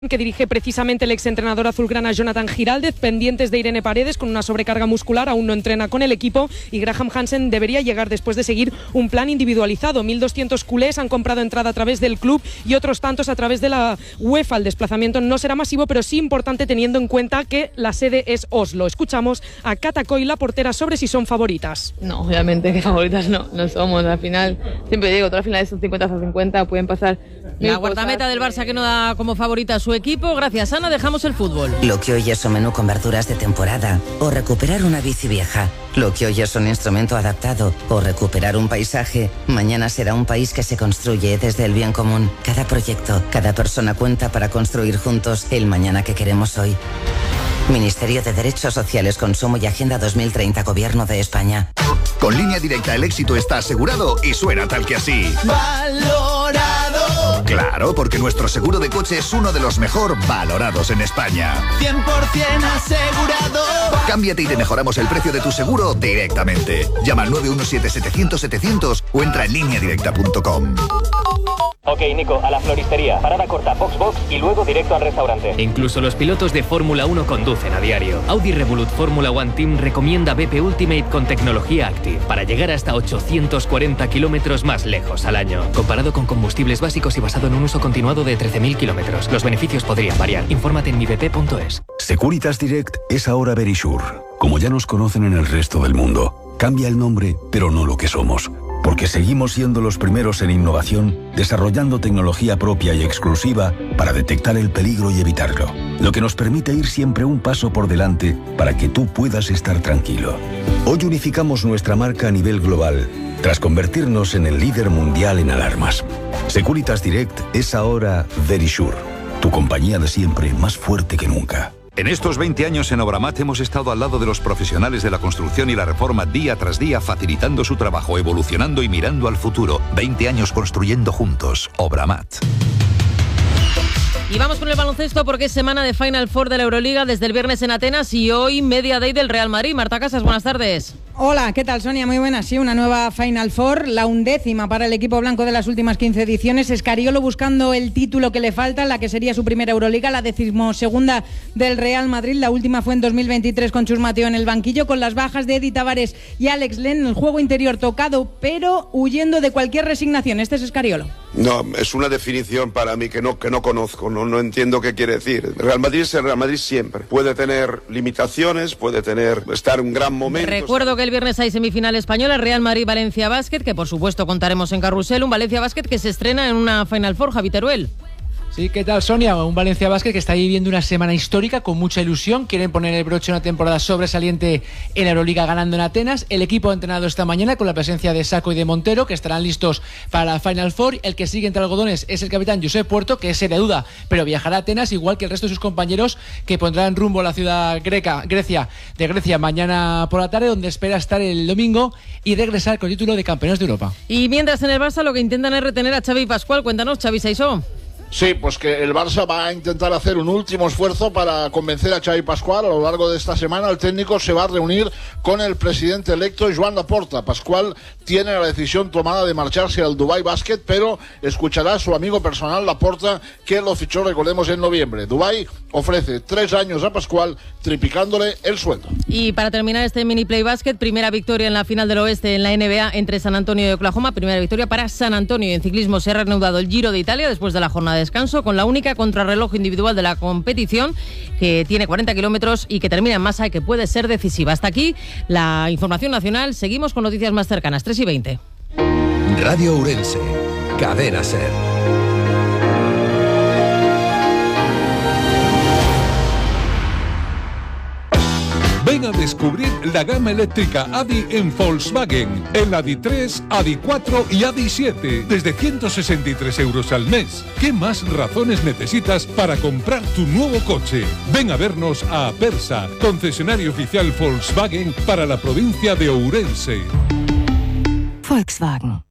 que dirige precisamente el exentrenador azulgrana Jonathan Giraldez, pendientes de Irene Paredes con una sobrecarga muscular, aún no entrena con el equipo, y Graham Hansen debería llegar después de seguir un plan individualizado. 1.200 culés han comprado entrada a través del club y otros tantos a través de la UEFA. El desplazamiento no será masivo, pero sí importante teniendo en cuenta que la sede es Oslo. Escuchamos a Cata Coy, la portera, sobre si son favoritas. No, obviamente que favoritas no somos. Al final, siempre digo, todas las finales son 50-50, pueden pasar. La guardameta del Barça que no da como favorita a su equipo. Gracias, Ana, dejamos el fútbol. Lo que hoy es un menú con verduras de temporada o recuperar una bici vieja. Lo que hoy es un instrumento adaptado o recuperar un paisaje, mañana será un país que se construye desde el bien común. Cada proyecto, cada persona cuenta para construir juntos el mañana que queremos hoy. Ministerio de Derechos Sociales, Consumo y Agenda 2030, Gobierno de España. Con Línea Directa el éxito está asegurado y suena tal que así. ¡Valorado! Claro, porque nuestro seguro de coche es uno de los mejor valorados en España. 100% asegurado. Cámbiate y te mejoramos el precio de tu seguro directamente. Llama al 917-700-700 o entra en lineadirecta.com. Ok, Nico, a la floristería. Parada corta, box y luego directo al restaurante. Incluso los pilotos de Fórmula 1 conducen a diario. Audi Revolut Fórmula One Team recomienda BP Ultimate con tecnología Active para llegar hasta 840 kilómetros más lejos al año. Comparado con combustibles básicos y basado en un uso continuado de 13.000 kilómetros. Los beneficios podrían variar. Infórmate en mibp.es. Securitas Direct es ahora Verisure. Como ya nos conocen en el resto del mundo, cambia el nombre, pero no lo que somos. Porque seguimos siendo los primeros en innovación, desarrollando tecnología propia y exclusiva para detectar el peligro y evitarlo. Lo que nos permite ir siempre un paso por delante para que tú puedas estar tranquilo. Hoy unificamos nuestra marca a nivel global, tras convertirnos en el líder mundial en alarmas. Securitas Direct es ahora Verisure, tu compañía de siempre más fuerte que nunca. En estos 20 años en Obramat hemos estado al lado de los profesionales de la construcción y la reforma día tras día, facilitando su trabajo, evolucionando y mirando al futuro. 20 años construyendo juntos. Obramat. Y vamos con el baloncesto porque es semana de Final Four de la Euroliga desde el viernes en Atenas y hoy Media Day del Real Madrid. Marta Casas, buenas tardes. Hola, ¿qué tal, Sonia? Muy buenas. Sí, una nueva Final Four, la 11ª para el equipo blanco de las últimas 15 ediciones. Escariolo buscando el título que le falta, la que sería su primera Euroliga, la 12ª del Real Madrid. La última fue en 2023 con Chus Mateo en el banquillo, con las bajas de Eddie Tavares y Alex Len. El juego interior tocado, pero huyendo de cualquier resignación. Este es Escariolo. No, es una definición para mí que no conozco, no entiendo qué quiere decir. Real Madrid es el Real Madrid siempre. Puede tener limitaciones, puede estar en un gran momento. Recuerdo que el viernes hay semifinal española, Real Madrid-Valencia Basket, que por supuesto contaremos en Carrusel, un Valencia Basket que se estrena en una Final Four, Javi Teruel. Sí, ¿qué tal, Sonia? Un Valencia Basket que está viviendo una semana histórica con mucha ilusión. Quieren poner el broche a una temporada sobresaliente en la Euroliga ganando en Atenas. El equipo ha entrenado esta mañana con la presencia de Sacco y de Montero, que estarán listos para la Final Four. El que sigue entre algodones es el capitán Josep Puerto, que es seria duda, pero viajará a Atenas, igual que el resto de sus compañeros, que pondrán rumbo a la ciudad Grecia mañana por la tarde, donde espera estar el domingo y regresar con el título de campeones de Europa. Y mientras en el Barça lo que intentan es retener a Xavi Pascual. Cuéntanos, Xavi Saisó. Sí, pues que el Barça va a intentar hacer un último esfuerzo para convencer a Xavi Pascual. A lo largo de esta semana el técnico se va a reunir con el presidente electo Joan Laporta. Pascual tiene la decisión tomada de marcharse al Dubai Basket, pero escuchará a su amigo personal Laporta, que lo fichó, recordemos, en noviembre. Dubai ofrece 3 años a Pascual, triplicándole el sueldo. Y para terminar este mini play basket, primera victoria en la final del oeste en la NBA entre San Antonio y Oklahoma. Primera victoria para San Antonio. En ciclismo se ha reanudado el Giro de Italia después de la jornada de descanso, con la única contrarreloj individual de la competición, que tiene 40 kilómetros y que termina en masa y que puede ser decisiva. Hasta aquí la información nacional. Seguimos con noticias más cercanas. 3:20. Radio Ourense, Cadena SER. Ven a descubrir la gama eléctrica ADI en Volkswagen. El ADI 3, ADI 4 y ADI 7. Desde 163 euros al mes. ¿Qué más razones necesitas para comprar tu nuevo coche? Ven a vernos a Apersa, concesionario oficial Volkswagen para la provincia de Ourense. Volkswagen.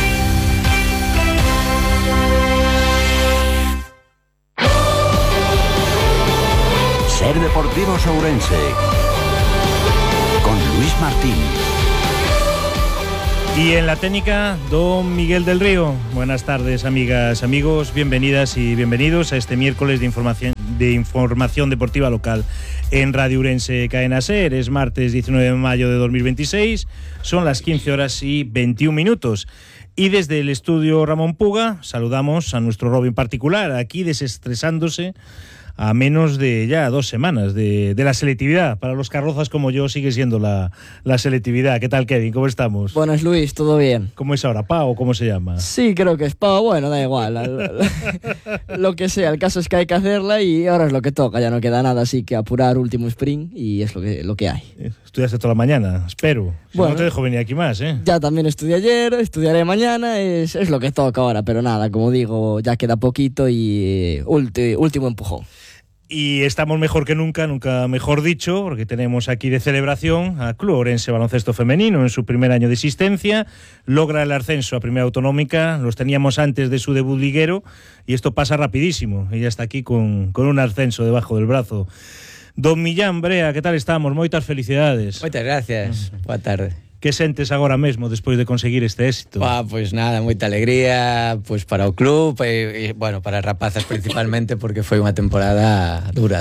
SER Deportivos Ourense. Con Luis Martín. Y en la técnica, don Miguel del Río. Buenas tardes, amigas, amigos, bienvenidas y bienvenidos a este miércoles de información deportiva local en Radio Ourense Cadena SER. Es martes 19 de mayo de 2026, son las 15 horas y 21 minutos. Y desde el estudio Ramón Puga saludamos a nuestro Robin particular, aquí desestresándose a menos de ya 2 semanas de la selectividad. Para los carrozas como yo sigue siendo la selectividad. ¿Qué tal, Kevin? ¿Cómo estamos? Buenas, Luis, ¿todo bien? ¿Cómo es ahora? ¿PA o cómo se llama? Sí, creo que es PA, bueno, da igual. Lo que sea, el caso es que hay que hacerla y ahora es lo que toca, ya no queda nada, así que apurar último sprint y es lo que hay. ¿Estudiaste toda la mañana? Espero. Bueno, no te dejo venir aquí más, ¿eh? Ya también estudié ayer, estudiaré mañana, es lo que toca ahora, pero nada, como digo, ya queda poquito y último empujón. Y estamos mejor que nunca mejor dicho, porque tenemos aquí de celebración a Club Ourense Baloncesto Femenino en su primer año de existencia. Logra el ascenso a Primera Autonómica, los teníamos antes de su debut liguero y esto pasa rapidísimo. Ella está aquí con un ascenso debajo del brazo. Don Millán Brea, ¿qué tal estamos? Moitas felicidades. Moitas gracias, boa tarde. Que sentes agora mesmo despois de conseguir este éxito? Pois nada, moita alegría para o club e bueno, para as rapazas principalmente porque foi unha temporada dura.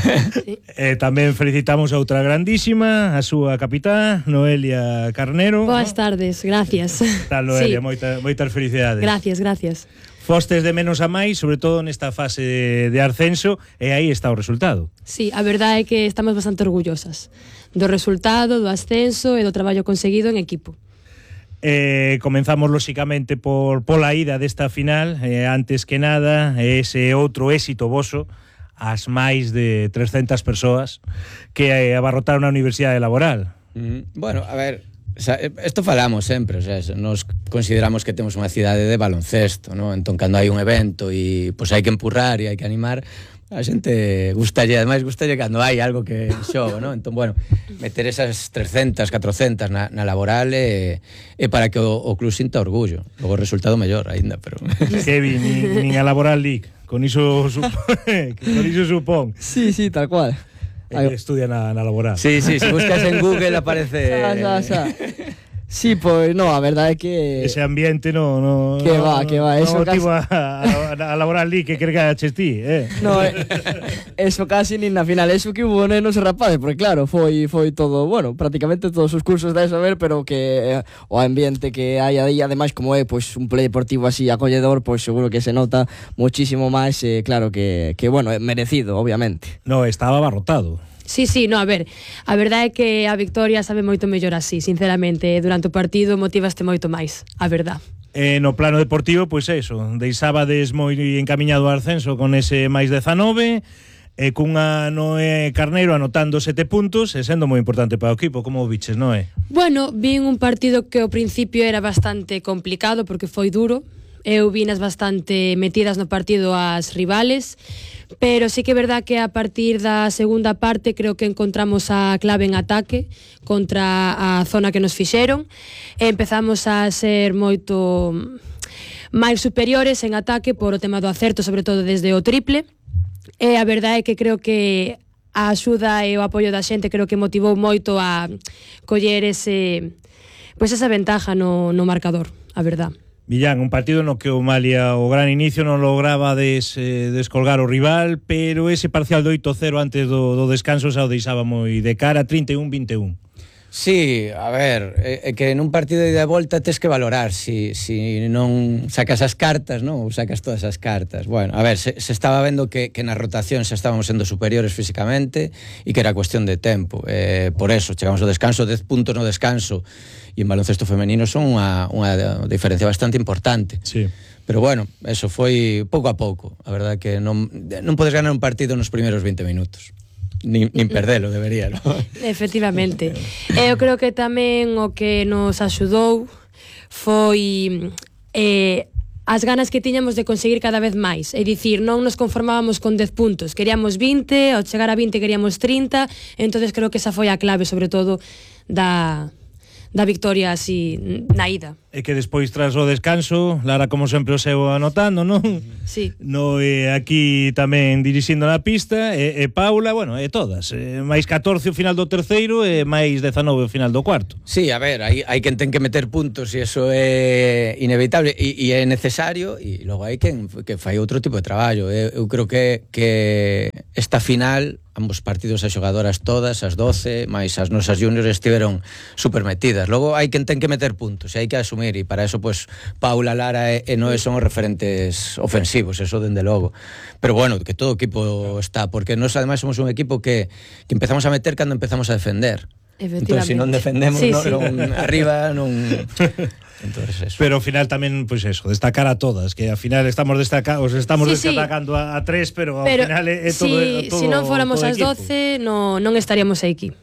Tamén felicitamos a outra grandísima, a súa capitá, Noelia Carnero. Boas tardes, gracias. Tal, Noelia, sí. moitas felicidades. Gracias. Fostes de menos a máis, sobre todo nesta fase de ascenso, e aí está o resultado. Sí, a verdade é que estamos bastante orgullosas do resultado, do ascenso e do traballo conseguido en equipo. Comenzamos lóxicamente pola ida desta final, antes que nada ese outro éxito voso, as máis de 300 persoas que abarrotaron a Universidade Laboral. Bueno, a ver, isto falamos sempre, o sea, nos consideramos que temos unha cidade de baloncesto, ¿no? Entón, cando hai un evento e pues, hai que empurrar e hai que animar, a xente gustalle, ademais gustalle cando hai algo que xogo, ¿no? Entón, bueno, meter esas 300, 400 na laboral é para que o club sinta orgullo. Logo o resultado mellor aínda, pero... Kevin, nin a Laboral League, con iso supón. Sí, tal cual. Estudia na Laboral. Sí, se buscas en Google aparece... Sí, pois no, a verdade é que... Ese ambiente no Que va, eso casi... a Laboral League que cregaches ti, No, eso casi nin na final, eso que hubo nenos e rapazes, porque claro, foi todo, bueno, prácticamente todos os cursos da saber, pero que o ambiente que hai aí, ademais como é pois un polideportivo así acolledor, pois seguro que se nota muchísimo máis, claro que bueno, é merecido, obviamente. No, estaba abarrotado. Sí, no, a ver, a verdade é que a victoria sabe moito mellor así, sinceramente, durante o partido motivaste moito máis, a verdade. No plano deportivo, pois eso, deixabades moi encamiñado ao ascenso con ese máis 19, cunha Noé Carneiro anotando 7 puntos e sendo moi importante para o equipo. Como o biches, Noé? Bueno, vin un partido que ao principio era bastante complicado porque foi duro. Eu vinas bastante metidas no partido as rivales, pero sí que é verdad que a partir da segunda parte creo que encontramos a clave en ataque contra a zona que nos fixeron e empezamos a ser moito máis superiores en ataque por o tema do acerto, sobre todo desde o triple, e a verdade é que creo que a axuda e o apoio da xente creo que motivou moito a coller esa ventaja no marcador, a verdade. Millán, un partido no que o Malia o gran inicio non lograba descolgar o rival, pero ese parcial do 8-0 antes do descanso xa o deixaba moi de cara, 31-21. Sí, a ver, é que nun partido de volta tes que valorar si non sacas as cartas, non? Ou sacas todas as cartas. Bueno, a ver, se estaba vendo que na rotación xa estábamos sendo superiores físicamente e que era cuestión de tempo. Por eso, chegamos ao descanso, 10 puntos no descanso e en baloncesto femenino son unha diferencia bastante importante. Sí. Pero bueno, eso foi pouco a pouco. A verdade que non podes ganar un partido nos primeiros 20 minutos. Nin perdelo, debería, ¿no? Efectivamente. Eu creo que tamén o que nos axudou foi as ganas que tiñamos de conseguir cada vez máis. É dicir, non nos conformábamos con 10 puntos, queríamos 20, ao chegar a 20 queríamos 30, entonces creo que esa foi a clave, sobre todo, da da victoria así na ida. E que despois, tras o descanso, Lara, como sempre, o seu anotando, non? Sí. No, aquí tamén dirixindo na pista, e Paula, bueno, e todas. Máis 14 o final do terceiro e máis 19 o final do cuarto. Sí, a ver, hai quen ten que meter puntos e iso é inevitable e é necesario, e logo hai quen que fai outro tipo de traballo. Eu creo que esta final, ambos partidos as xogadoras todas, as 12, máis as nosas juniors estiveron super metidas. Logo hai quen ten que meter puntos e hai que asumir, e para eso pues Paula, Lara e Noé son os referentes ofensivos, eso dende logo. Pero bueno, que todo o equipo está, porque nós ademais somos un equipo que empezamos a meter cando empezamos a defender. Entón, se non defendemos, non arriba, non... Entonces, eso. Pero ao final tamén, pois eso, destacar a todas, que ao final estamos destacando a tres, pero ao final é todo si non fóramos as 12, non estaríamos aquí.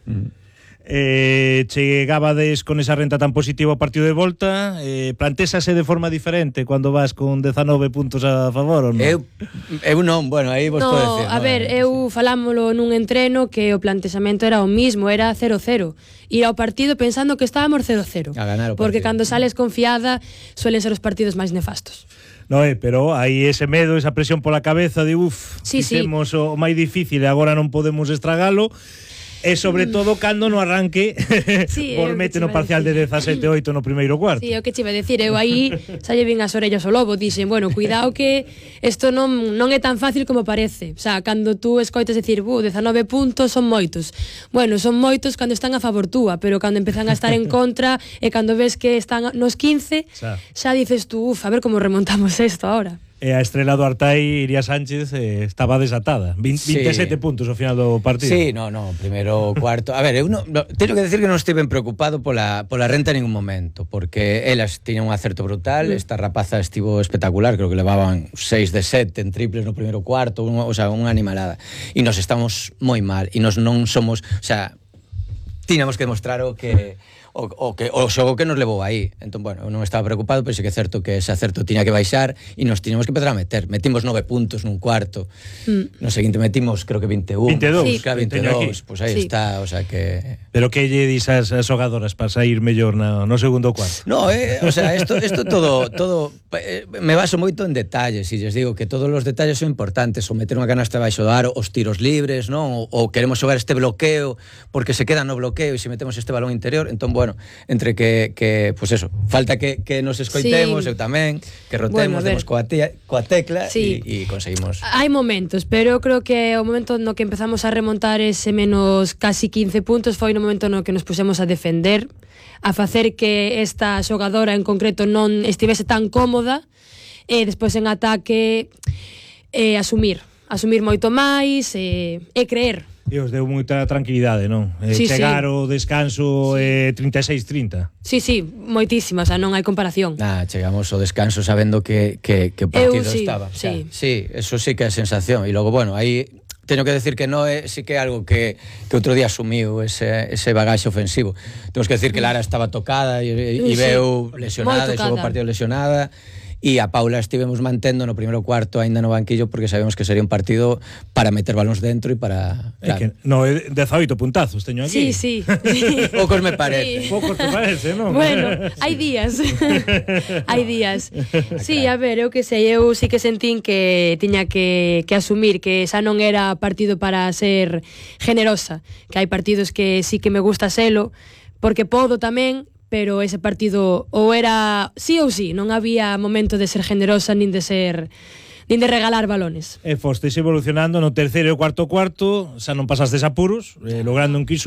Chegabades con esa renta tan positiva ao partido de volta, plantésase de forma diferente cando vas con 19 puntos a favor ou non? Eu non, bueno, aí vos podo decir. A ver, eu falámolo nun entreno que o plantexamento era o mismo, era 0-0. Ir ao partido pensando que estábamos 0-0. A ganar o partido. Porque cando sales confiada suelen ser os partidos máis nefastos. No, pero hai ese medo, esa presión pola cabeza de fixemos o máis difícil e agora non podemos estragalo. E sobre todo cando no arranque por mete no parcial de 17-8 no primeiro cuarto. Sí, o que che iba a decir, eu aí xa lle vin as orellas ao lobo, dixen, bueno, cuidado que isto non é tan fácil como parece. O sea, cando tú escoitas decir, 19 puntos son moitos. Bueno, son moitos cando están a favor túa, pero cando empezan a estar en contra e cando ves que están nos 15, xa dices tú, a ver como remontamos isto ahora. E a estrela do Artai, Iria Sánchez, estaba desatada. 27 puntos ao final do partido. Sí, no, primeiro cuarto. A ver, eu teño que decir que non estive preocupado pola renta en ningún momento, porque elas tiñan un acerto brutal, esta rapaza estivo espectacular, creo que levaban 6 de 7 en triples no primeiro cuarto, o sea, unha animalada. E nos estamos moi mal, e nos non somos, o sea, tiñamos que demostrar o xogo que nos levou aí. Entón, bueno, eu non estaba preocupado, pero sí que é certo que ese acerto tiña que baixar e nos tiñamos que empezar a meter. Metimos 9 puntos nun cuarto. No seguinte metimos, creo que 21. 22. Sí. 22, pues aí está, o sea que... Pero que lle dis as xogadoras para sair mellor no segundo cuarto? No, o sea, esto todo me baso moito en detalles, e lles digo que todos os detalles son importantes, o meter unha canasta baixo do aro, os tiros libres, non? Ou queremos xogar este bloqueo porque se queda no bloqueo e se metemos este balón interior, entón, bueno, entre que pues eso, falta que nos escoitemos, eu tamén, que rotemos, demos coa tecla e conseguimos. Hai momentos, pero eu creo que o momento no que empezamos a remontar ese menos casi 15 puntos foi no momento no que nos pusemos a defender, a facer que esta xogadora en concreto non estivese tan cómoda, e despois en ataque asumir moito máis e creer. E os deu moita tranquilidade, non? Chegar o descanso 36-30. Sí, moitísima, o sea, non hai comparación. Chegamos ao descanso sabendo que o partido estaba. Sí, eso sí que é sensación. E logo, bueno, aí teño que decir que Noé sí que é algo que outro día asumiu ese bagaxe ofensivo. Temos que decir que Lara estaba tocada e veu lesionada, e xogou o partido lesionada. E a Paula estivemos mantendo no primeiro cuarto aínda no banquillo porque sabemos que sería un partido para meter balóns dentro e para... Claro. No, 18 puntazos teño aquí. Sí. Poucos me parece. Poucos te parece, non? Bueno, hai días. Hai días. Sí, a ver, eu que sei, eu sí que sentín que tiña que asumir que xa non era partido para ser generosa, que hai partidos que sí que me gusta selo, porque podo tamén, pero ese partido ou era sí ou sí, non había momento de ser generosa nin de regalar balones. E fostes evolucionando no terceiro e cuarto, xa non pasastes apuros, logrando un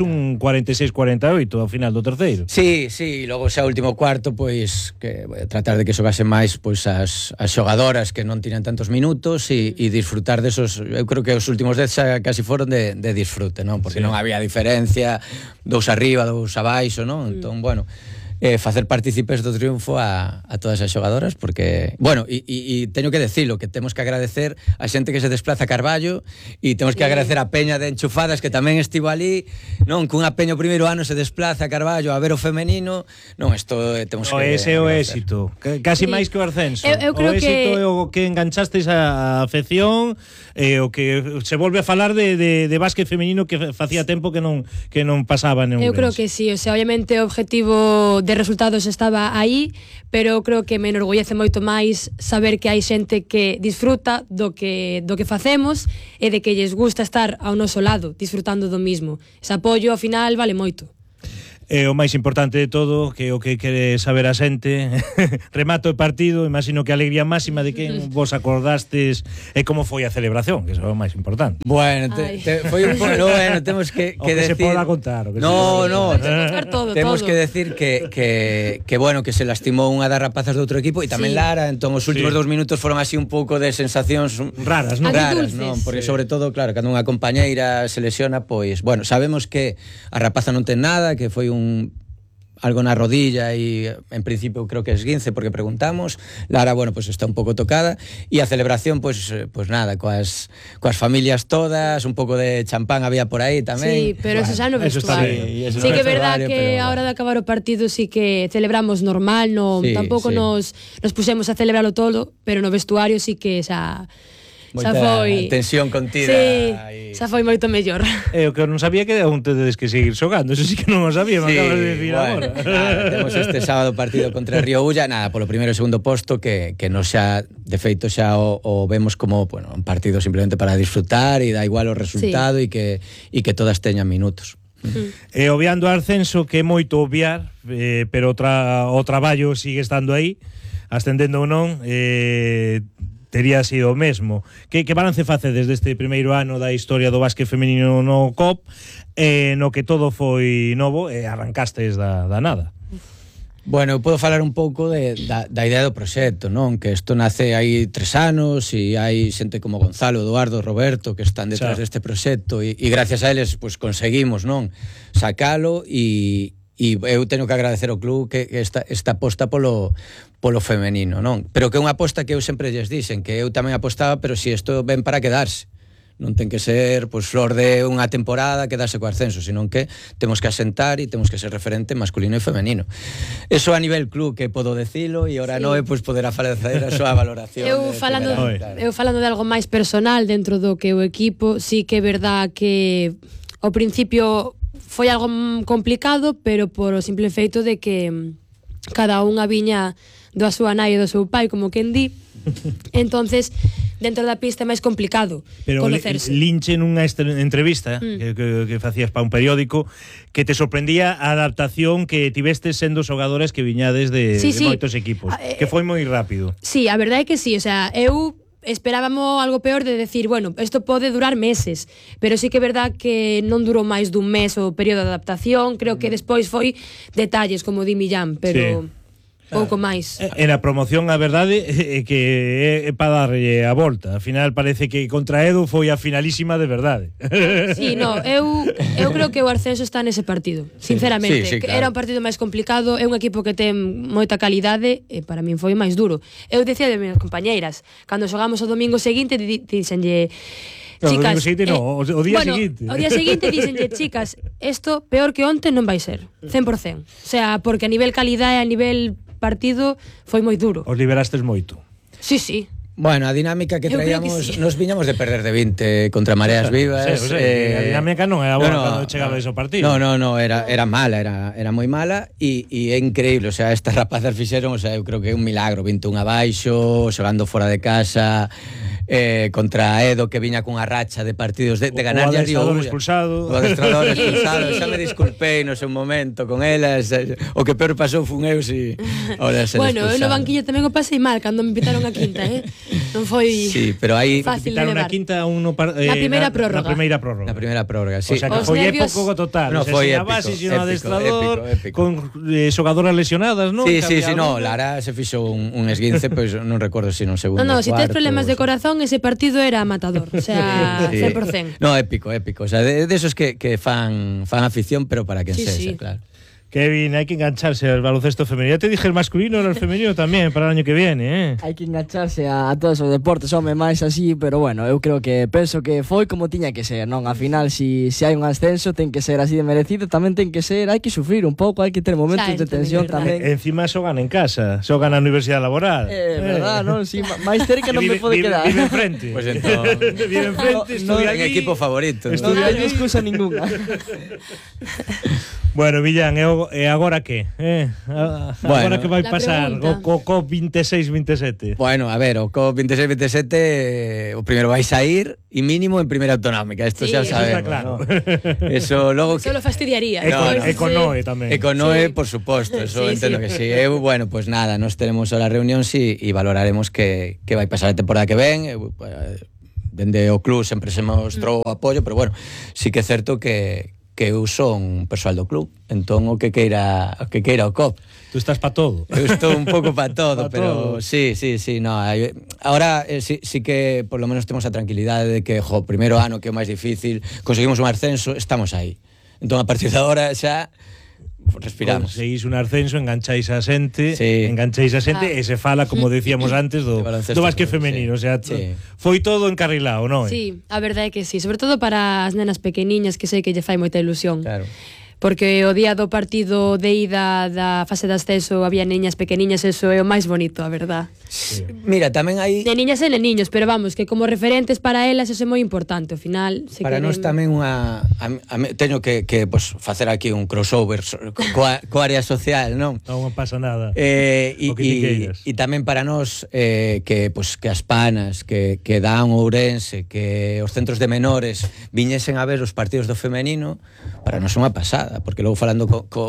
46-48 ao final do terceiro. Sí, logo xa último cuarto, pois que tratar de que xogase máis pois as xogadoras que non tiñan tantos minutos e disfrutar desos, eu creo que os últimos 10 xa casi foron de disfrute, non? Porque non había diferencia, 2 arriba, 2 abaixo, non? Entón, bueno, facer partícipes do triunfo a todas as xogadoras, porque, bueno, e teño que decirlo, que temos que agradecer a xente que se desplaza a Carballo, e temos que agradecer a peña de Enchufadas que tamén estivo ali, non, cunha peña o primeiro ano se desplaza a Carballo a ver o femenino, non, isto temos que... Ese é o éxito, casi máis que o ascenso. Eu creo o éxito é o que enganchastes a afección, o que se volve a falar de básquet femenino que facía tempo que non pasaba en Ourense. Eu creo que sí, o sea, obviamente o objetivo de resultados estaba aí, pero creo que me enorgullece moito máis saber que hai xente que disfruta do que facemos e de que lles gusta estar ao noso lado, disfrutando do mismo. Ese apoio, ao final, vale moito. E o máis importante de todo, que o que quere saber a xente, remato o partido, imagino que a alegría máxima de que vos acordastes e como foi a celebración, que é o máis importante. Bueno, foi un pouco, bueno, temos que decir... se poda contar. No, temos que decir que bueno, que se lastimou unha das rapazas do outro equipo e tamén Lara, entón os últimos 2 minutos foron así un pouco de sensacións raras, non? Raras, non? Porque sobre todo, claro, cando unha compañeira se lesiona, pois, bueno, sabemos que a rapaza non ten nada, que foi algo na rodilla e en principio creo que es esguince porque preguntamos. Lara, bueno, pues está un pouco tocada e a celebración, pues nada, coas familias todas, un pouco de champán había por aí tamén. Sí, pero eso xa no vestuario. Sí que é verdad que a hora de acabar o partido sí que celebramos normal, tampouco nos pusemos a celebrarlo todo, pero no vestuario sí que xa foi tensión contida. Sí, xa foi moito mellor. O que non sabía que aún tedes que seguir xogando, eso sí que non o sabía, me acabas de decir agora. Temos este sábado partido contra Río Ulla, nada, polo primeiro e segundo posto que non xa, de feito xa o vemos como, bueno, un partido simplemente para disfrutar e da igual o resultado e que todas teñan minutos. E obviando o ascenso, que é moito obviar, pero o traballo sigue estando aí, ascendendo ou non, tería sido o mesmo. Que balance facedes deste primeiro ano da historia do básquet femenino no COP, no que todo foi novo e arrancastes da nada? Bueno, eu podo falar un pouco da idea do proxecto, non? Que isto nace hai 3 anos e hai xente como Gonzalo, Eduardo, Roberto que están detrás deste proxecto e gracias a eles pues, conseguimos, non? Sacalo e eu teño que agradecer ao club que esta aposta polo femenino, non? Pero que é unha aposta que eu sempre lles dixen, que eu tamén apostaba, pero si isto ven para quedarse. Non ten que ser pues, flor de unha temporada quedarse co ascenso, senón que temos que asentar e temos que ser referente masculino e femenino. Eso a nivel club que podo decilo e ora Noé pues, poderá facer a súa valoración. Eu falando de algo máis personal dentro do que o equipo, sí que é verdad que ao principio foi algo complicado, pero por o simple feito de que cada unha viña do a súa nai e do seu pai, como quen di. Entonces, dentro da pista é máis complicado conocerse. Pero linche nunha entrevista que facías para un periódico que te sorprendía a adaptación que tivestes sendo xogadores que viñades de moitos equipos, que foi moi rápido. Sí, a verdade é que sí, o sea, eu esperábamos algo peor de decir, bueno, isto pode durar meses, pero sí que é verdad que non durou máis dun mes o período de adaptación, creo que despois foi detalles como di Millán, pero pouco máis. En a promoción a verdade é que é para darlle a volta, ao final parece que contra Edu foi a finalísima de verdade. Sí, no, eu creo que o ascenso está nese partido, sinceramente. Sí, claro. Era un partido máis complicado, é un equipo que ten moita calidade e para min foi máis duro. Eu decía de minhas compañeiras, cando xogamos o domingo seguinte, dixenlle chicas, o día seguinte. O día seguinte dixenlle, chicas, isto peor que onte non vai ser, 100%. O sea, porque a nivel calidade, a nivel partido foi moi duro. Os liberastes moito. Sí, sí. Bueno, a dinámica que traíamos, nos viñamos de perder de 20 contra Mareas Vivas. A dinámica non era boa cando chegaba ese partido. No, era mala, era moi mala e é increíble, o sea, estas rapazas fixeron, o sea, eu creo que é un milagro, 21 abaixo, xogando fora de casa, contra Edo que viña cunha racha de partidos de ganar a Río Ulla. O adestrador expulsado. Xa me disculpei no seu momento con elas, o que peor pasou fun eu si ahora se bueno, eu no banquillo tamén o pasei mal cando me invitaron a quinta, non foi pero aí fácil de levar. Na quinta na primeira prórroga. Na primeira prórroga, sí. O sea, que foi épico total. No, foi épico. Base, sino adestrador, con xogadoras lesionadas, non? Sí, no, Lara se fixo un esguince, pois non recordo se non segundo. No, se tes problemas de corazón, ese partido era matador, o sea, 100%. No, épico, o sea, de esos que fan afición, pero para quen sexa, claro. Kevin, hay que engancharse al baloncesto femenino. Ya te dije el masculino, el femenino también para el año que viene, Hai que engancharse a todos os deportes, home, máis así, pero bueno, eu creo que penso que foi como tiña que ser, non? Al final, si hai un ascenso, ten que ser así de merecido, tamén ten que ser, hai que sufrir un pouco, hai que ter momentos de tensión tamén. Encima só gana en casa, só gana a Universidade Laboral. Verdad, non? Si, máis cerca non me pode quedar. Vive enfrente. Pues entón, vive enfrente, estudia en aquí. equipo favorito. Non hai excusa ninguna. Bueno, Villán, e agora que? Agora que vai pasar co COP26-27? Bueno, a ver, o COP26-27 o primeiro vai sair e mínimo en primeira autonómica, isto xa sabemos, claro. ¿no? Eso logo que... Solo fastidiaría. E con Noé tamén. E con Noé, por suposto, eso entendo que sí. Eu, bueno, pues nada, nos teremos ahora reunións e valoraremos que vai pasar a temporada que ven. Dende o club sempre se mostrou apoio, pero bueno, sí que é certo que eu son persoal do club, entón o que queira o COP. Tú estás pa todo. Eu estou un pouco pa todo, pero sí, no, ahora sí que por lo menos temos a tranquilidade de que, primeiro ano que é o máis difícil, conseguimos un ascenso, estamos aí. Entón a partir de agora xa respiramos. Conseguís un ascenso, engancháis a xente, e se fala, como decíamos antes, do básquet femenino, o sea, foi todo encarrilado, non? Sí, a verdade é que sí, sobre todo para as nenas pequeniñas, que sei que lle fai moita ilusión. Claro. Porque o día do partido de ida da fase de ascenso había niñas pequeniñas, eso é o máis bonito, a verdad. Sí. Mira, tamén hai... De niñas e de niños, pero vamos, que como referentes para elas eso é moi importante, ao final... Para nós tamén teño que pues, facer aquí un crossover coa área social, non? Non pasa nada. E tamén para nós que as panas, que dan Ourense, que os centros de menores viñesen a ver os partidos do femenino, para nós é unha pasada, porque logo falando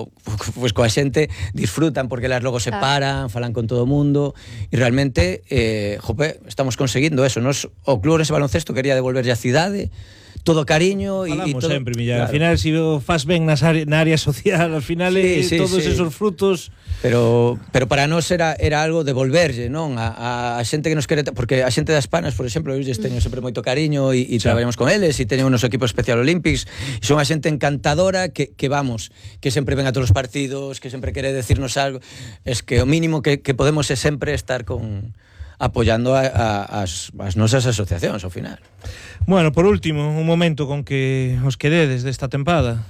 coa xente disfrutan porque elas logo se paran, falan con todo o mundo e realmente estamos conseguindo eso. Nos, o Club Ourense Baloncesto quería devolverlle a cidade todo cariño e todo. Sempre, Millán, claro. Al final si faz ben na área social, al final todos esos frutos. Pero para nós era algo de volverlle, non? A xente que nos quere, porque a xente das Panas, por exemplo, eu teño sempre moito cariño e traballamos con eles e teño unos equipos Special Olympics e son a xente encantadora que vamos, que sempre ven a todos os partidos, que sempre quere decirnos algo. Es que o mínimo que podemos é sempre estar apoyando as nosas asociacións ao final. Bueno, por último, un momento con que os quededes desta tempada.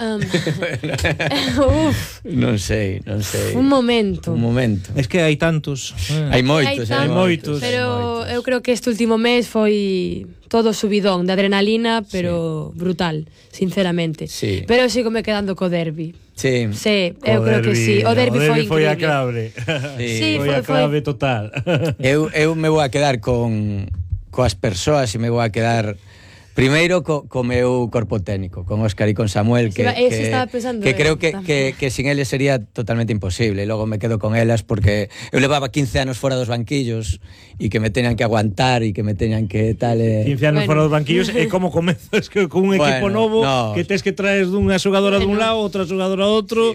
Non sei. Un momento. Es que hai tantos. Hai moitos. Pero eu creo que este último mes foi todo subidón de adrenalina, pero brutal, sinceramente. Sí. Pero sigo me quedando co derbi. Sí, eu creo que sí. O derbi foi increíble. Foi a clave. Sí, foi a clave total. Eu me vou a quedar coas persoas e me vou a quedar primeiro co meu corpo técnico, con Óscar e con Samuel, que creo que sin eles sería totalmente imposible. Logo me quedo con elas porque eu levaba 15 anos fora dos banquillos e que me teñan que aguantar e que me teñan que tal... 15 anos fora dos banquillos e como comezas con un equipo novo que tes que traes dunha xogadora dun lado, outra xogadora do outro,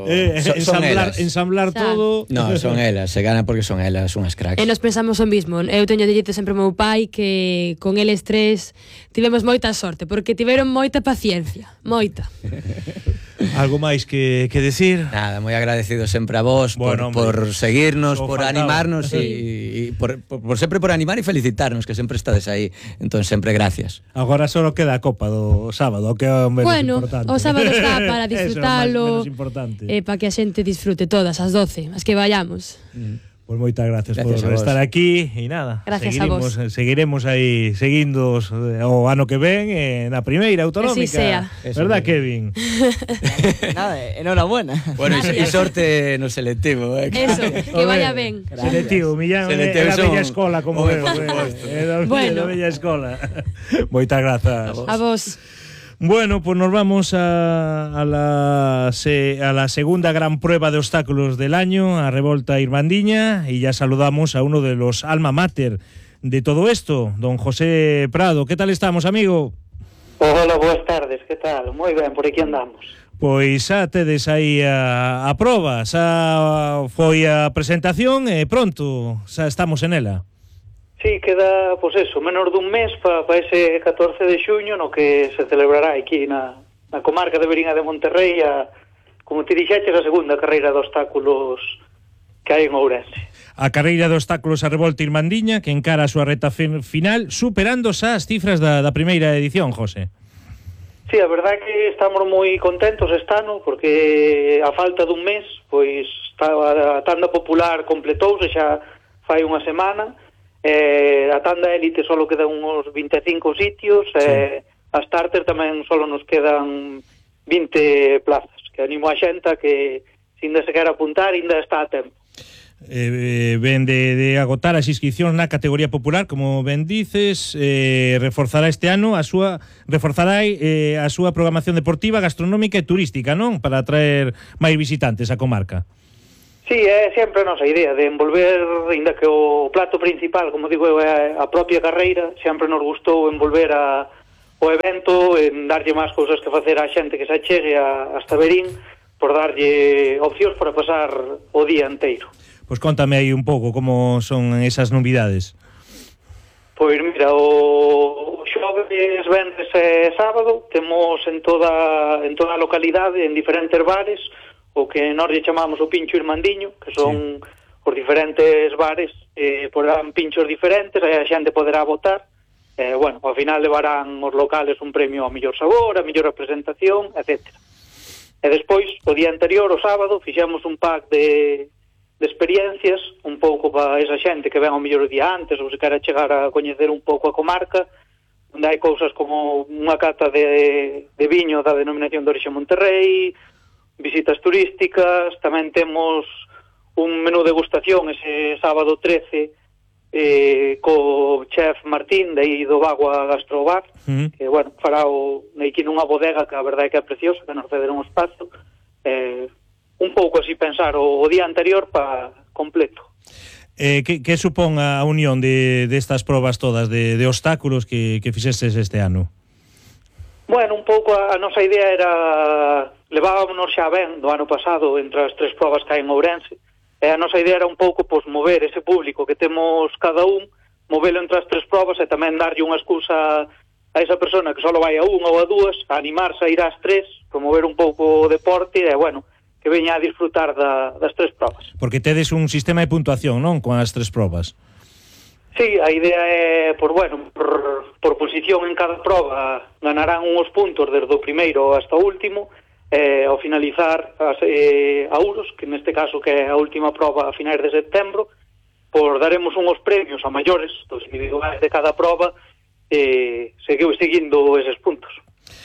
ensamblar todo... No, son elas, se gana porque son elas unhas cracks. E nos pensamos o mismo. Eu teño dito sempre ao meu pai que con eles tres tivemos moita sorte, porque tiveron moita paciencia, moita. Algo máis que decir? Nada, moi agradecido sempre a vos por seguirnos, por animarnos e por sempre por animar e felicitarnos, que sempre estades aí. Entón, sempre gracias. Agora só queda a Copa do sábado, que é o menos importante. O sábado está para disfrutalo, para que a xente disfrute todas as 12, as que vayamos. Pues moitas gracias por estar aquí e nada, seguiremos aí seguindos o ano que ven na primeira autonómica, verdad, Kevin? Nada, enhorabuena. Bueno, e sorte no selectivo, eso, que vaya ben. Selectivo, Millán, é a bella escola, como veo, é a bella escola. Moitas grazas a vos. Bueno, pues nos vamos a la segunda gran prueba de obstáculos del año, a Revolta Irmandiña, y ya saludamos a uno de los alma mater de todo esto, don José Prado. ¿Qué tal estamos, amigo? Hola, buenas tardes, ¿qué tal? Moi ben, por aquí andamos. Pois xa tedes aí a proba, xa foi a presentación e pronto, xa estamos en ela. Sí, queda, pois eso, menos dun mes para ese 14 de xuño no que se celebrará aquí na comarca de Verín de Monterrey como ti dixeches, a segunda carreira de obstáculos que hai en Ourense. A carreira de obstáculos a Revolta Irmandiña, que encara a súa reta final, superando xa as cifras da primeira edición, José. Sí, a verdade é que estamos moi contentos este ano, porque a falta dun mes, pois a tanda popular completouse xa fai unha semana, a tanda élite só quedan uns 25 sitios, a starter tamén só nos quedan 20 plazas, que animo a xenta que se ainda se quer apuntar, ainda está a tempo. Ben de agotar as inscripcións na categoría popular, como ben dices, reforzará este ano a súa programación deportiva, gastronómica e turística, non? Para atraer máis visitantes á comarca. Sí, é sempre a nosa idea de envolver, ainda que o plato principal, como digo eu, é a propia carreira, sempre nos gustou envolver o evento, en darlle máis cousas que facer á xente que se achegue hasta Verín, por darlle opcións para pasar o día inteiro. Pois contame aí un pouco como son esas novidades. Pois mira, o xoves, venres e sábado temos en toda a localidade, en diferentes bares, o que nós lle chamamos o Pincho Irmandiño, que son os diferentes bares, porán pinchos diferentes, aí a xente poderá votar, bueno, ao final levarán os locales un premio ao mellor sabor, a mellor representación, etc. E despois, o día anterior, o sábado, fixemos un pack de experiencias, un pouco para esa xente que ven ao mellor o día antes ou se quera chegar a coñecer un pouco a comarca, onde hai cousas como unha cata de viño da denominación de orixe Monterrey, visitas turísticas, tamén temos un menú degustación ese sábado 13 co chef Martín de aí do Bagua Gastrobar, que, bueno, fará aquí nunha bodega que a verdade é que é preciosa, que nos cederon un espazo, un pouco así pensar o día anterior para completo. Que supón a unión destas probas todas de obstáculos que fixestes este ano? Bueno, un pouco a nosa idea era levábamos xa ben do ano pasado entre as 3 probas que hai en Ourense, e a nosa idea era un pouco mover ese público que temos cada un, movelo entre as 3 probas e tamén darlle unha excusa a esa persona que só vai a unha ou a dúas, a animarse a ir ás 3, promover un pouco o deporte e, bueno, que veña a disfrutar das 3 probas. Porque tedes un sistema de puntuación, non? Con as 3 probas. Sí, a idea é, por por posición en cada proba ganarán uns puntos desde o primeiro hasta o último, ao finalizar a Ouros, que neste caso que é a última proba a finais de setembro, daremos uns premios a maiores dos individuais de cada proba, seguiu seguindo eses puntos.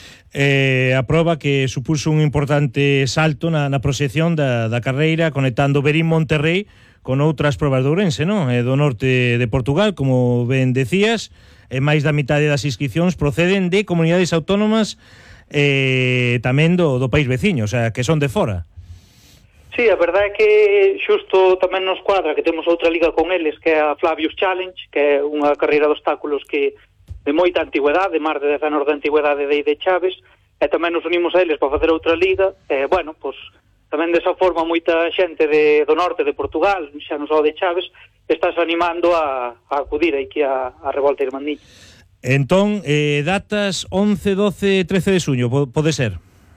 A proba que supuso un importante salto na proxección da carreira, conectando Verín-Monterrey con outras probas de Ourense, non? Do norte de Portugal, como ben decías, e máis da mitade das inscripcións proceden de comunidades autónomas tamén do país veciño, o sea, que son de fora. Sí, a verdade é que xusto tamén nos cuadra que temos outra liga con eles, que é a Flavius Challenge, que é unha carreira de obstáculos que de moita antigüedade, máis de 10 anos de antigüedade de Chaves, e tamén nos unimos a eles para facer outra liga, bueno, pois tamén desa forma moita xente do norte de Portugal, xa non só de Chaves, estás animando a acudir aquí a Revolta Irmandiña. Entón, datas 11, 12, 13 de suño, pode ser?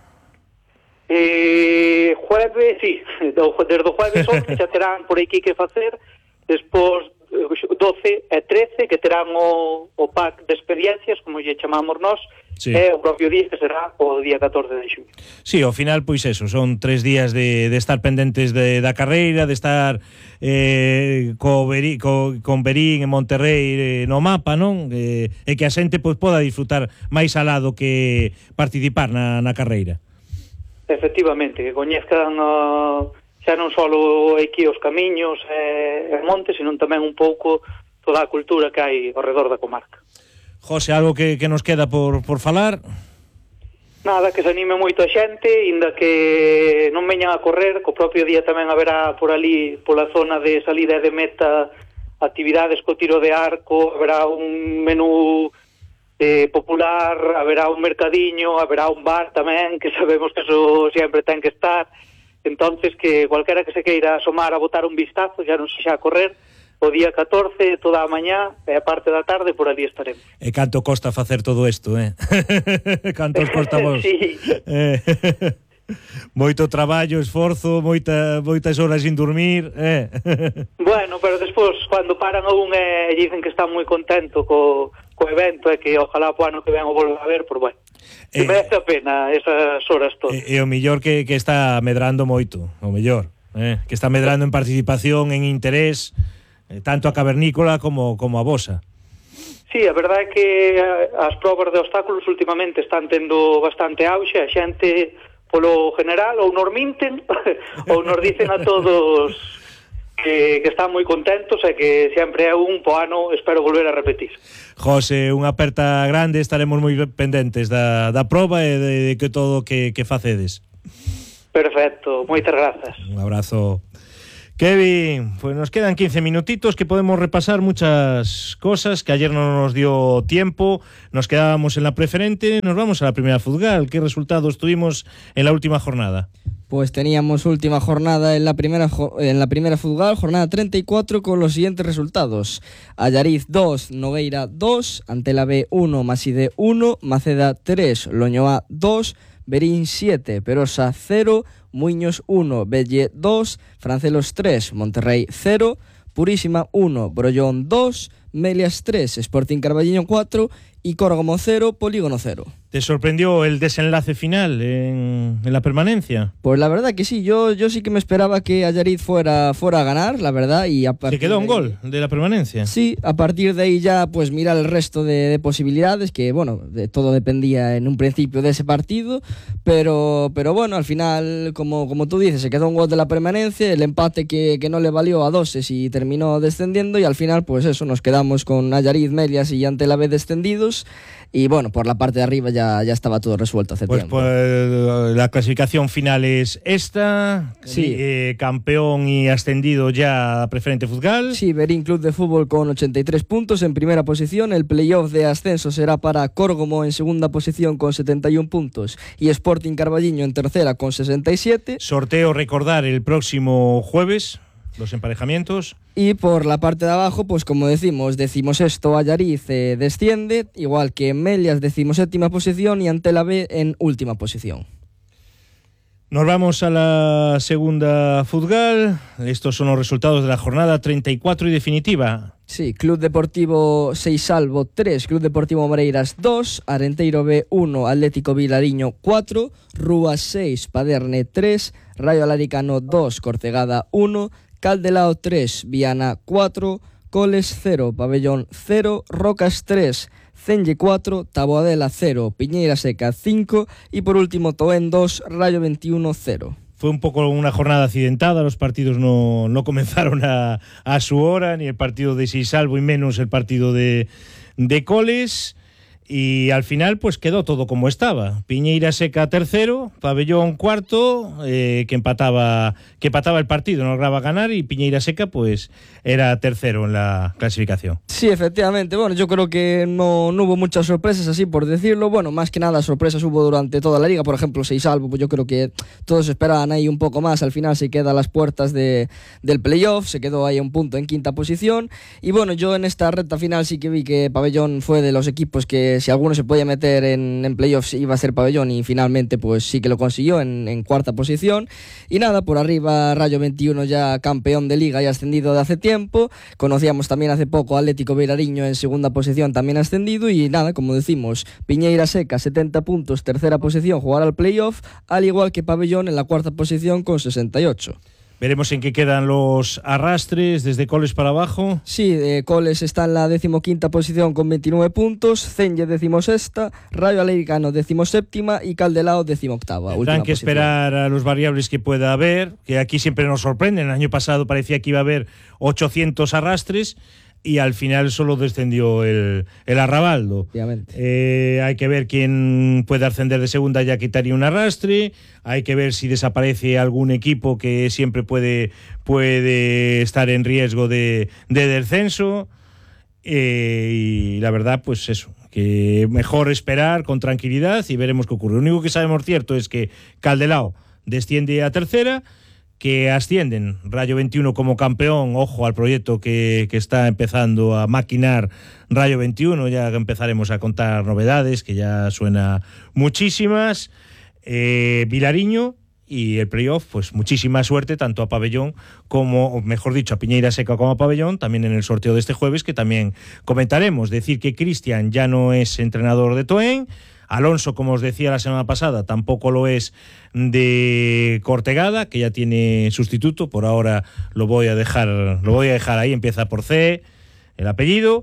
Jueves, sí, desde o jueves 11 xa terán por aquí que facer, despois 12 e 13 que terán o pack de experiencias, como lle chamamos nós, sí. E o propio día que será o día 14 de xuño. Sí, ao final, pois eso, son 3 días de estar pendentes da carreira, de estar con Verín e Monterrey no mapa, non? E que a xente poda disfrutar máis alado que participar na carreira. Efectivamente, que coñezcan xa non só aquí os camiños e montes, sino tamén un pouco toda a cultura que hai ao redor da comarca. José, algo que nos queda por falar? Nada, que se anime moito a xente, inda que non veñan a correr, co propio día tamén haberá por ali, pola zona de salida e de meta, actividades co tiro de arco, haberá un menú popular, haberá un mercadiño, haberá un bar tamén, que sabemos que eso sempre ten que estar. Entonces, que cualquera que se queira asomar a botar un vistazo, xa non se xa a correr, o día 14, toda a mañá, e a parte da tarde, por ali estaremos. E canto costa facer todo isto, Canto os costa vos? Sí. Moito traballo, esforzo, moitas horas sin dormir, Bueno, pero despois, cando paran a un e dicen que está moi contento co evento e que ojalá po ano que ven o volva a ver, por bueno. Que merece a pena esas horas todas. E o mellor que está medrando moito, o mellor, que está medrando en participación, en interés, tanto a cavernícola como a vosa. Sí, a verdade é que as probas de obstáculos últimamente están tendo bastante auxe, a xente polo general ou nos minten ou nos dicen a todos que están moi contentos e que sempre é un po ano, espero volver a repetir. José, unha aperta grande, estaremos moi pendentes da proba e de que todo que facedes. Perfecto, moitas grazas. Un abrazo. Kevin, pues nos quedan 15 minutitos que podemos repasar muchas cosas que ayer no nos dio tiempo. Nos quedábamos en la preferente, nos vamos a la primera Futgal. ¿Qué resultados tuvimos en la última jornada? Pues teníamos última jornada en la primera Futgal, jornada 34, con los siguientes resultados: Allariz 2, Nogueira 2, Antela B 1, Maside 1, Maceda 3, Loñoa 2, Berín 7, Perosa 0, Muiños 1, Belle 2, Francelos 3, Monterrey 0, Purísima 1, Brollón 2, Melias 3, Sporting Carballiño 4 y Córgomo 0, Polígono 0. ¿Te sorprendió el desenlace final en la permanencia? Pues la verdad que sí, yo sí que me esperaba que Allariz fuera a ganar, la verdad. Y ¿Se quedó un gol de la permanencia? Sí, a partir de ahí ya pues mirar el resto de posibilidades, que bueno, todo dependía en un principio de ese partido, pero bueno, al final, como tú dices, se quedó un gol de la permanencia, el empate que no le valió a Doses y terminó descendiendo, y al final pues eso, nos quedamos con Allariz, Melias y Antela B descendidos. Y bueno, por la parte de arriba ya estaba todo resuelto hace tiempo. Pues la clasificación final es esta. Sí. Campeón y ascendido ya a preferente Futgal. Sí, Berín Club de Fútbol con 83 puntos en primera posición. El playoff de ascenso será para Córgomo en segunda posición con 71 puntos y Sporting Carballiño en tercera con 67. Sorteo, recordar, el próximo jueves. Los emparejamientos. Y por la parte de abajo, pues como decimos, 16º Allariz desciende, igual que Melias 17ª posición y Antela B en última posición. Nos vamos a la segunda Futgal. Estos son los resultados de la jornada 34 y definitiva. Sí, Club Deportivo Seisalvo 3, Club Deportivo Moreiras 2, Arenteiro B 1, Atlético Vilariño 4, Rúas 6, Paderne 3, Rayo Alaricano 2, Cortegada 1, Caldelao 3, Viana 4, Coles 0, Pabellón 0, Rocas 3, Cenge 4, Taboadela 0, Piñeira Seca 5 y por último Toén 2, Rayo 21 0. Fue un poco una jornada accidentada, los partidos no comenzaron a su hora, ni el partido de Seisalvo y menos el partido de Coles. Y al final pues quedó todo como estaba. Piñeira Seca tercero, Pabellón cuarto, que empataba el partido, no lograba ganar, y Piñeira Seca pues era tercero en la clasificación. Sí, efectivamente. Bueno, yo creo que no hubo muchas sorpresas, así por decirlo. Bueno, más que nada sorpresas hubo durante toda la liga. Por ejemplo, Seisalvo, pues yo creo que todos esperaban ahí un poco más. Al final se queda a las puertas del playoff, se quedó ahí a un punto en quinta posición. Y bueno, yo en esta recta final sí que vi que Pabellón fue de los equipos que si alguno se podía meter en playoffs iba a ser Pabellón, y finalmente pues sí que lo consiguió en cuarta posición. Y nada, por arriba Rayo 21 ya campeón de liga y ascendido de hace tiempo. Conocíamos también hace poco Atlético Vilariño en segunda posición, también ascendido. Y nada, como decimos, Piñeira Seca 70 puntos, tercera posición, jugar al playoff, al igual que Pabellón en la cuarta posición con 68. Veremos en qué quedan los arrastres desde Coles para abajo. Sí, Coles está en la 15ª posición con 29 puntos, Cenge 16ª, Rayo Alaricano 17ª y Caldelao 18ª. Tendrán que esperar a los variables que pueda haber, que aquí siempre nos sorprenden. El año pasado parecía que iba a haber 800 arrastres y al final solo descendió el Arrabaldo. Obviamente. Hay que ver quién puede ascender de segunda, ya quitaría un arrastre. Hay que ver si desaparece algún equipo que siempre puede estar en riesgo de descenso. Y la verdad, pues eso, que mejor esperar con tranquilidad y veremos qué ocurre. Lo único que sabemos cierto es que Caldelao desciende a tercera, que ascienden Rayo 21 como campeón. Ojo al proyecto que está empezando a maquinar Rayo 21, ya empezaremos a contar novedades, que ya suena muchísimas. Vilariño y el playoff, pues muchísima suerte tanto a Pabellón como, o mejor dicho, a Piñeira Seca como a Pabellón, también en el sorteo de este jueves, que también comentaremos. Decir que Cristian ya no es entrenador de Toen, Alonso, como os decía la semana pasada, tampoco lo es de Cortegada, que ya tiene sustituto. Por ahora lo voy a dejar ahí, empieza por C, el apellido.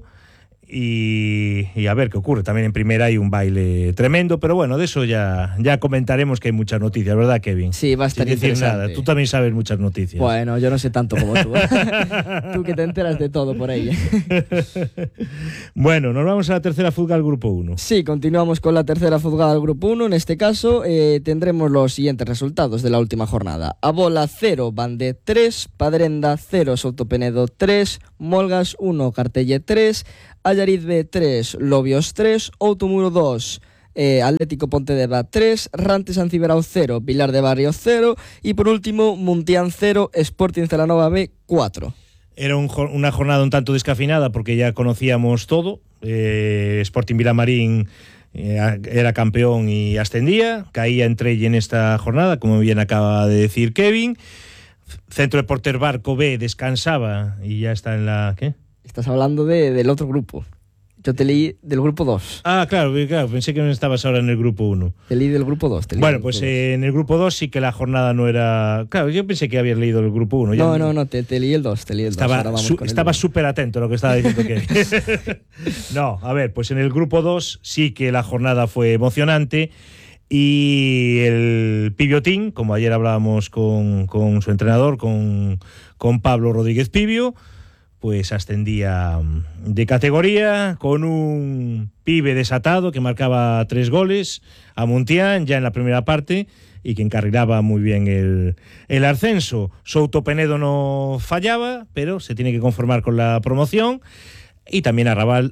Y a ver qué ocurre. También en primera hay un baile tremendo, pero bueno, de eso ya comentaremos, que hay muchas noticias, ¿verdad, Kevin? Sí, va a estar interesante. Nada. Tú también sabes muchas noticias. Bueno, yo no sé tanto como tú. Tú que te enteras de todo por ahí. Bueno, nos vamos a la tercera fuga al Grupo 1. Sí, continuamos con la tercera fuga al Grupo 1. En este caso tendremos los siguientes resultados de la última jornada. Abola 0, Bande 3, Padrenda 0, Soutopenedo 3, Molgas 1, Cartelle 3, Allariz B 3, Lobios 3, Outomuro 2, Atlético Pontedeva 3, Rante San Ciberao 0, Pilar de Barrio 0 y por último Muntián 0, Sporting Celanova B 4. Era una jornada un tanto descafeinada porque ya conocíamos todo. Sporting Vilamarín era campeón y ascendía, caía entre ella en esta jornada, como bien acaba de decir Kevin. Centro Deportes Barco B descansaba y ya está en la... ¿qué? Estás hablando del otro grupo. Yo te leí del grupo 2. Ah, claro, pensé que no estabas ahora en el grupo 1. Te leí del grupo 2. Bueno, pues en el grupo 2 sí que la jornada no era... Claro, yo pensé que habías leído el grupo 1. No, te leí el 2. Estaba súper atento a lo que estaba diciendo que... No, a ver, pues en el grupo 2 sí que la jornada fue emocionante y el Pibiotín, como ayer hablábamos con su entrenador, con Pablo Rodríguez Pibio, pues ascendía de categoría con un pibe desatado que marcaba 3 goles a Muntián ya en la primera parte y que encarrilaba muy bien el ascenso. Soutopenedo no fallaba, pero se tiene que conformar con la promoción. Y también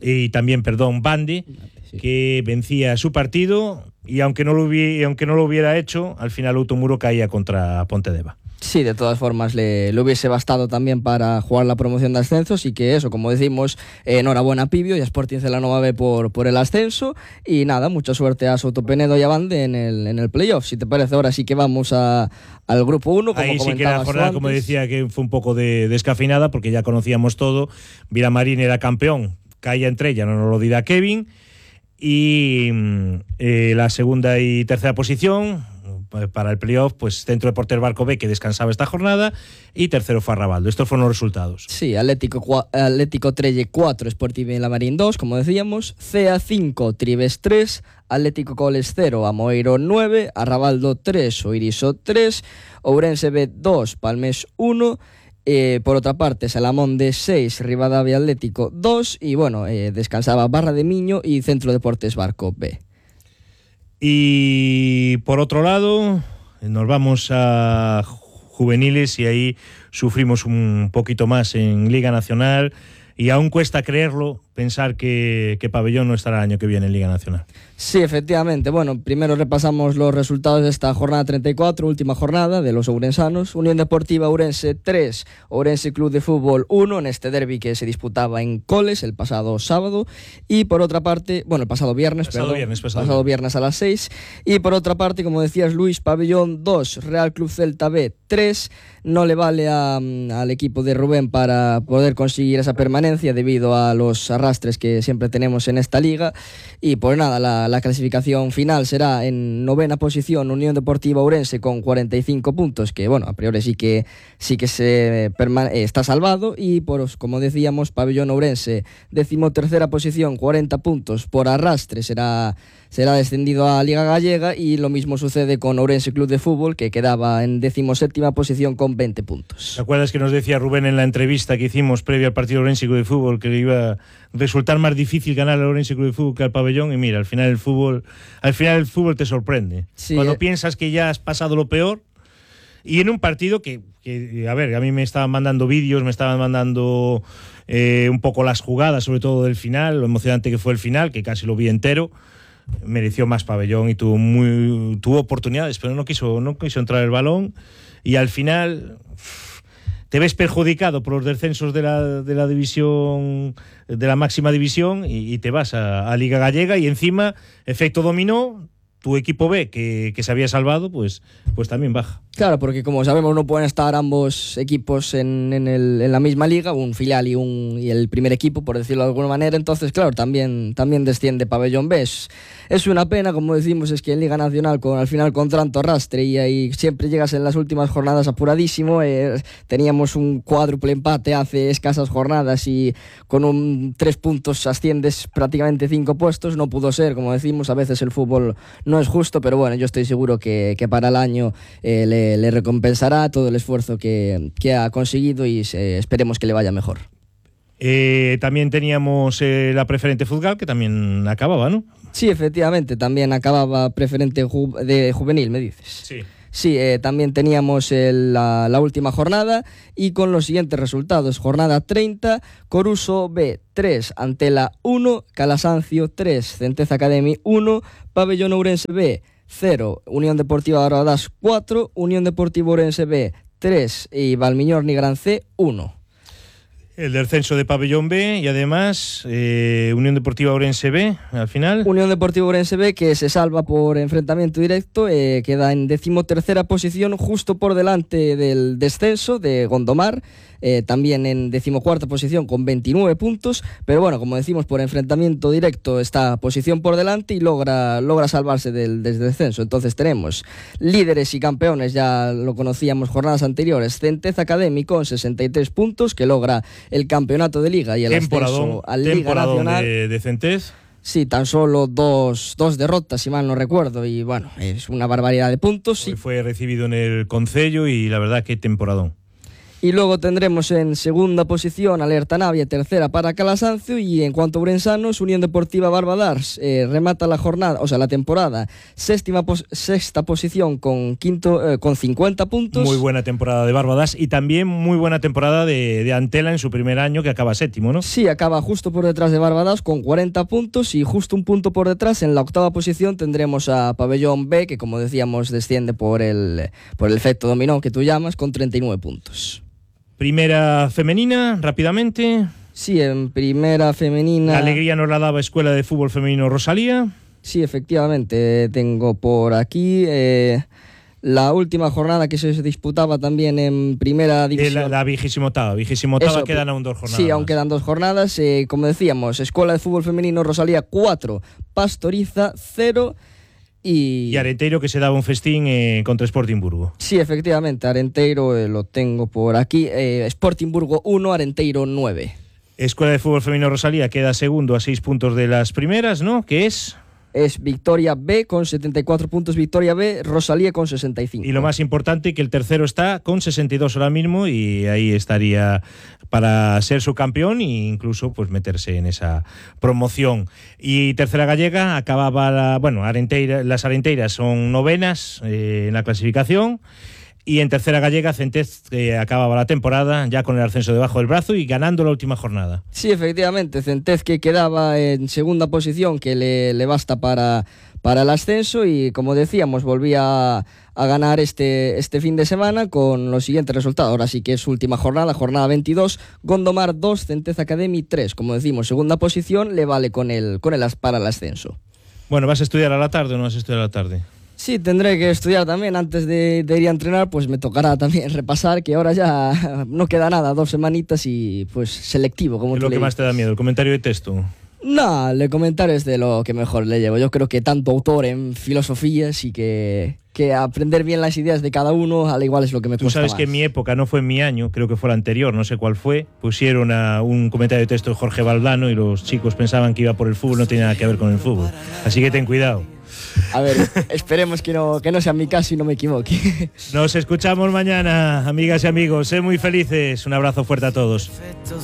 Bande, que vencía su partido y aunque no lo hubiera hecho, al final Outomuro caía contra Pontedeva. Sí, de todas formas le hubiese bastado también para jugar la promoción de ascensos y que eso, como decimos, enhorabuena a Pibio y a Sporting Celanova B por el ascenso y nada, mucha suerte a Soutopenedo y a Bande en el playoff. Si te parece, ahora sí que vamos al grupo 1, como ahí comentabas sí que la jornada, como decía, que fue un poco descafeinada porque ya conocíamos todo. Vilamarín era campeón, caía entre ella, no nos lo dirá Kevin, y la segunda y tercera posición para el playoff, pues Centro Deportes Barco B, que descansaba esta jornada, y tercero fue Arrabaldo. Estos fueron los resultados. Sí, Atlético Trelle 4, Sporting Vilamarín 2, como decíamos, CA 5, Tribes 3, Atlético Coles 0, Amoeiro 9, Arrabaldo 3, Oiriso 3, Ourense B 2, Palmés 1, por otra parte Salamonde 6, Rivadavia Atlético 2 y bueno, descansaba Barra de Miño y Centro Deportes Barco B. Y por otro lado, nos vamos a juveniles y ahí sufrimos un poquito más en Liga Nacional y aún cuesta creerlo, pensar que Pabellón no estará el año que viene en Liga Nacional. Sí, efectivamente. Bueno, primero repasamos los resultados de esta jornada 34, última jornada de los ourensanos. Unión Deportiva Ourense 3, Ourense Club de Fútbol 1, en este derbi que se disputaba en Coles el pasado sábado. Y por otra parte, bueno, el pasado viernes a las 6. Y por otra parte, como decías Luis, Pabellón 2, Real Club Celta B 3. No le vale al equipo de Rubén para poder conseguir esa permanencia debido a los arrastres que siempre tenemos en esta liga. Y por nada, la clasificación final será en 9ª posición Unión Deportiva Ourense con 45 puntos, que bueno, a priori sí que está salvado, y como decíamos, Pabellón Ourense 13ª posición, 40 puntos, por arrastre será descendido a Liga Gallega, y lo mismo sucede con Ourense Club de Fútbol, que quedaba en 17ª posición con 20 puntos. ¿Te acuerdas que nos decía Rubén en la entrevista que hicimos previo al partido Ourense Club de Fútbol que le iba a resultar más difícil ganar al Ourense Club de Fútbol que al Pabellón? Y mira, al final el fútbol te sorprende. Sí, cuando piensas que ya has pasado lo peor, y en un partido que a ver, a mí me estaban mandando vídeos, me estaban mandando un poco las jugadas, sobre todo del final, lo emocionante que fue el final, que casi lo vi entero. Mereció más Pabellón y tuvo oportunidades, pero no quiso entrar el balón, y al final te ves perjudicado por los descensos de la división, de la máxima división, y te vas a Liga Gallega, y encima efecto dominó, tu equipo B, que se había salvado, pues también baja. Claro, porque como sabemos no pueden estar ambos equipos en la misma liga, un filial y el primer equipo, por decirlo de alguna manera. Entonces, claro, también desciende Pabellón B. Es una pena, como decimos, es que en Liga Nacional al final con tanto arrastre y ahí siempre llegas en las últimas jornadas apuradísimo. Teníamos un cuádruple empate hace escasas jornadas y con 3 puntos asciendes prácticamente 5 puestos. No pudo ser, como decimos, a veces el fútbol no es justo, pero bueno, yo estoy seguro que para el año le recompensará todo el esfuerzo que ha conseguido y esperemos que le vaya mejor. También teníamos la preferente Fútbol, que también acababa, ¿no? Sí, efectivamente, también acababa preferente de juvenil, me dices. Sí. Sí, también teníamos la última jornada y con los siguientes resultados. Jornada 30, Coruso B 3, Antela 1, Calasancio 3, Centez Academy 1, Pabellón Ourense B 0, Unión Deportiva Barbadas 4, Unión Deportiva Ourense B 3 y Valmiñor Nigrán C 1. El descenso de Pabellón B y además Unión Deportiva Ourense B al final. Unión Deportiva Ourense B que se salva por enfrentamiento directo, queda en 13ª posición justo por delante del descenso de Gondomar, también en 14ª posición con 29 puntos, pero bueno, como decimos, por enfrentamiento directo está posición por delante y logra salvarse del descenso. Entonces tenemos líderes y campeones, ya lo conocíamos jornadas anteriores, Centez Academy con 63 puntos que logra el campeonato de Liga y el ascenso a Liga Nacional de Centez. Sí, tan solo dos derrotas, si mal no recuerdo, y bueno, es una barbaridad de puntos. Hoy fue recibido en el Concello y la verdad que temporadón. Y luego tendremos en segunda posición Alerta Navia, tercera para Calasancio, y en cuanto a ourensanos, Unión Deportiva Barbadars remata la jornada, o sea, la temporada, sexta posición con 50 puntos. Muy buena temporada de Barbadas y también muy buena temporada de Antela en su primer año, que acaba 7º, ¿no? Sí, acaba justo por detrás de Barbadas con 40 puntos y justo un punto por detrás. En la 8ª posición tendremos a Pabellón B, que como decíamos desciende por el efecto dominó que tú llamas, con 39 puntos. Primera femenina, rápidamente. Sí, en primera femenina... La alegría nos la daba Escuela de Fútbol Femenino Rosalía. Sí, efectivamente, tengo por aquí la última jornada que se disputaba también en primera división. La 28ª, quedan aún 2 jornadas. Sí, aún quedan 2 jornadas. Como decíamos, Escuela de Fútbol Femenino Rosalía 4, Pastoriza 0... Y Arenteiro, que se daba un festín contra Sporting Burgo. Sí, efectivamente, Arenteiro lo tengo por aquí. Sporting Burgo 1, Arenteiro 9. Escuela de Fútbol Femenino Rosalía queda segundo a 6 puntos de las primeras, ¿no? ¿Qué es? Es Victoria B con 74 puntos, Victoria B, Rosalía con 65. Y lo más importante, que el tercero está con 62 ahora mismo y ahí estaría para ser subcampeón e incluso pues meterse en esa promoción. Y tercera gallega acababa las Arenteiras son novenas en la clasificación. Y en tercera gallega, Centez acababa la temporada ya con el ascenso debajo del brazo y ganando la última jornada. Sí, efectivamente, Centez que quedaba en segunda posición, que le basta para el ascenso y como decíamos, volvía a ganar este fin de semana con los siguientes resultados. Ahora sí que es su última jornada 22, Gondomar 2, Centez Academy 3. Como decimos, segunda posición le vale con el para el ascenso. Bueno, ¿vas a estudiar a la tarde o no vas a estudiar a la tarde? Sí, tendré que estudiar también antes de ir a entrenar, pues me tocará también repasar, que ahora ya no queda nada, 2 semanitas y pues selectivo. Como ¿Qué es lo que más te da miedo, el comentario de texto? No, el comentario es de lo que mejor le llevo. Yo creo que tanto autor en filosofía, sí que aprender bien las ideas de cada uno, al igual es lo que me cuesta más. Tú sabes que en mi época, no fue en mi año, creo que fue el anterior, no sé cuál fue, pusieron un comentario de texto de Jorge Valdano y los chicos pensaban que iba por el fútbol, no tenía nada que ver con el fútbol. Así que ten cuidado. A ver, esperemos que no sea mi caso y no me equivoque. Nos escuchamos mañana, amigas y amigos. Sed muy felices. Un abrazo fuerte a todos.